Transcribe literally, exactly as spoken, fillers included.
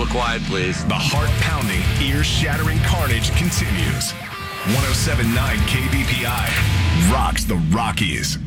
little quiet, please. The heart-pounding, ear-shattering carnage continues. one oh seven point nine K B P I rocks the Rockies.